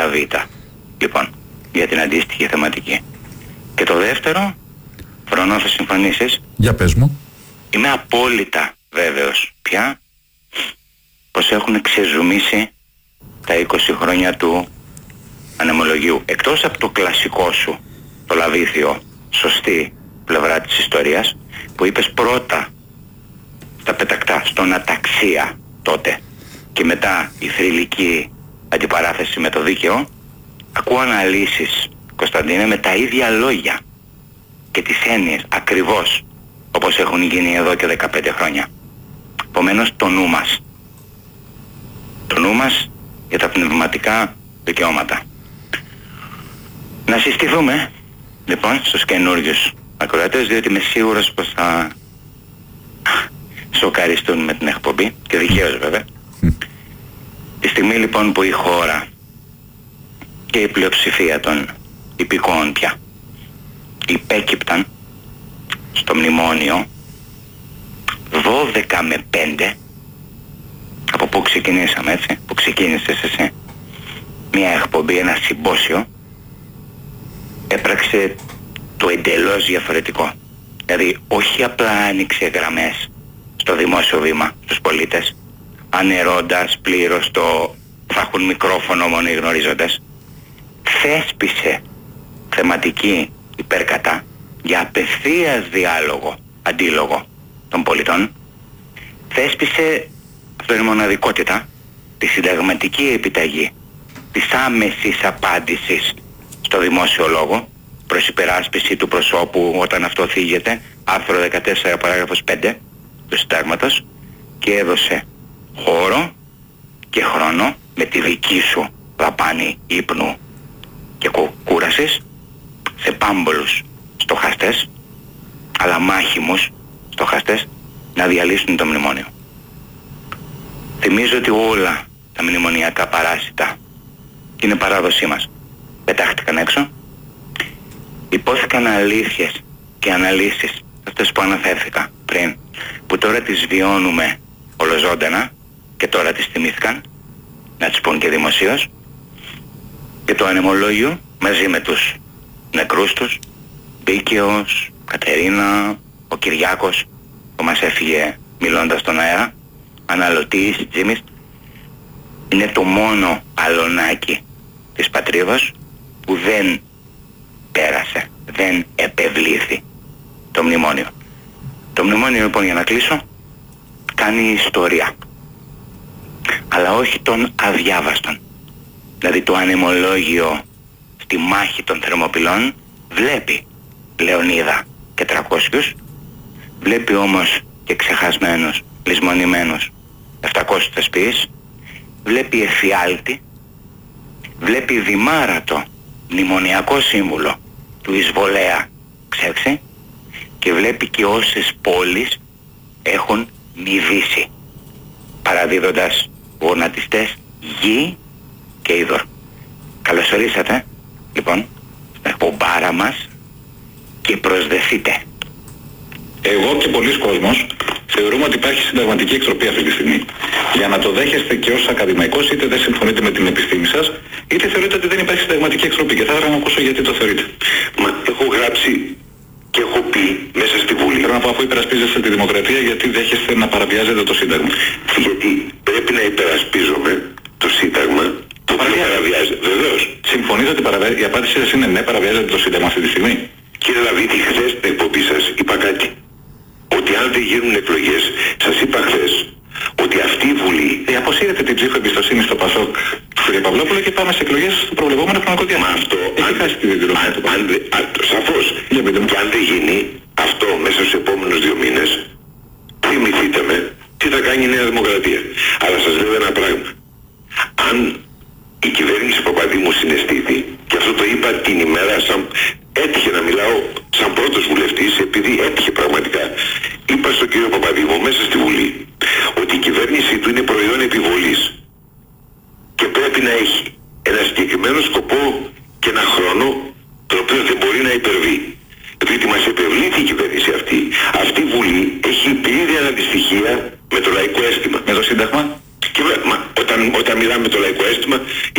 κατηγορία Β. Λοιπόν, για την αντίστοιχη θεματική. Και το δεύτερο, φρονώ θα συμφωνήσεις. Για πες μου. Είμαι απόλυτα βέβαιος πια πως έχουν ξεζουμίσει τα 20 χρόνια του ανεμολογίου. Εκτός από το κλασικό σου, το λαβήθιο, σωστή πλευρά της ιστορίας, που είπες πρώτα στα πετακτά, στον αταξία τότε, και μετά η θρυλική αντιπαράθεση με το δίκαιο, ακούω αναλύσεις, Κωνσταντίνε, με τα ίδια λόγια και τις έννοιες ακριβώς όπως έχουν γίνει εδώ και 15 χρόνια. Επομένως, το νου μας. Το νου μας για τα πνευματικά δικαιώματα. Να συστηθούμε λοιπόν στους καινούριους ακροατές, διότι είμαι σίγουρος πως θα σοκαριστούν με την εκπομπή, και δικαίως βέβαια. Τη στιγμή λοιπόν που η χώρα και η πλειοψηφία των υπηκόων πια υπέκυπταν στο μνημόνιο 12 με 5, από πού ξεκινήσαμε, έτσι, που ξεκίνησες εσύ, μια εκπομπή, ένα συμπόσιο, έπραξε το εντελώς διαφορετικό. Δηλαδή όχι απλά άνοιξε γραμμές στο δημόσιο βήμα στους πολίτες, ανερώντας πλήρως το θα έχουν μικρόφωνο μόνο οι γνωρίζοντες, θέσπισε θεματική υπερκατά για απευθείας διάλογο, αντίλογο των πολιτών, θέσπισε, αυτό είναι μοναδικότητα, τη συνταγματική επιταγή της άμεσης απάντησης στο δημόσιο λόγο προς υπεράσπιση του προσώπου όταν αυτό θίγεται, άρθρο 14 παράγραφος 5 του συντάγματος, και έδωσε χώρο και χρόνο με τη δική σου δαπάνη ύπνου και κούρασης σε πάμπολους στοχαστές, αλλά μάχημους στοχαστές, να διαλύσουν το μνημόνιο. Θυμίζω ότι όλα τα μνημονιακά παράσιτα, και είναι παράδοσή μας, πετάχτηκαν έξω, υπόθηκαν αλήθειες και αναλύσεις, αυτές που αναφέρθηκα πριν, που τώρα τις βιώνουμε ολοζώντανα και τώρα τις θυμήθηκαν, να τις πούν και δημοσίως, και το ανεμολόγιο μαζί με τους νεκρούς τους, Μπίκαιος, Κατερίνα, ο Κυριάκος που μας έφυγε μιλώντας στον αέρα, Αναλωτής, Τζίμης, είναι το μόνο αλωνάκι της πατρίδος που δεν πέρασε, δεν επευλήθη το μνημόνιο. Το μνημόνιο λοιπόν, για να κλείσω, κάνει ιστορία, αλλά όχι των αδιάβαστων. Δηλαδή το ανεμολόγιο στη μάχη των Θερμοπυλών βλέπει Λεωνίδα και 300, βλέπει όμως και ξεχασμένους, λησμονημένους 700 θεσποιείς, βλέπει εφιάλτη, βλέπει δημάρατο μνημονιακό σύμβουλο του εισβολέα Ξέρξη, και βλέπει και όσες πόλεις έχουν μηδήσει, παραδίδοντας γονατιστές γη και είδωρ. Καλώς ορίσατε λοιπόν στην εκπομπάρα μας και προσδεθείτε. Εγώ και πολλοί κόσμος θεωρούμε ότι υπάρχει συνταγματική εκτροπή αυτή τη στιγμή. Για να το δέχεστε και ως ακαδημαϊκός, είτε δεν συμφωνείτε με την επιστήμη σας, είτε θεωρείτε ότι δεν υπάρχει συνταγματική εκτροπή. Και θα ήθελα να ακούσω γιατί το θεωρείτε. Μα έχω γράψει και έχω πει μέσα στη Βουλή. Θέλω να πω, αφού υπερασπίζεστε τη δημοκρατία, γιατί δέχεστε να παραβιάζετε το Σύνταγμα. Γιατί πρέπει να υπερασπίζομαι το Σύνταγμα που παραβιάζεται. Βεβαίως. Συμφωνείτε ότι η απάντησή σας είναι ναι, παραβιάζετε το Σύνταγμα αυτή τη στιγμή? Κύριε Λαβίτη, χθες στην εκπομπή σας είπα κάτι. Ότι αν δεν γίνουν εκλογές, σας είπα χθες, ότι αυτή η Βουλή... Αποσύρετε την ψήφο εμπιστοσύνη στο ΠΑΣΟΚ, κύριε Παυλόπουλο, και πάμε σε εκλογές στο προβλεπόμενο χρονικό διάστημα. Μα αυτό... Έχει χάσει τη διαδηλώμενη του ΠΑΣΟΚ. Σαφώς. Και αν δεν γίνει αυτό μέσα στους επόμενους 2 μήνες, θυμηθείτε με τι θα κάνει η Νέα Δημοκρατία. Αλλά σας λέω ένα πράγμα. Αν η κυβέρνηση Παπαδήμου συναισθήθη, και αυτό το είπα την ημέρα έτυχε να μιλάω σαν πρώτος βουλευτής, επειδή έτυχε πραγματικά. Είπα στον κύριο Παπαδήμο μέσα στη Βουλή ότι η κυβέρνηση του είναι προϊόν επιβολής και πρέπει να έχει ένα συγκεκριμένο σκοπό και ένα χρόνο, τον οποίο δεν μπορεί να υπερβεί. Διότι μας επευλήθη η κυβέρνηση αυτή. Αυτή η Βουλή έχει πλήρη αναντιστοιχεία με το λαϊκό αίσθημα. Με το Σύνταγμα. Και όταν μιλάμε με το λαϊκό αίσθημα,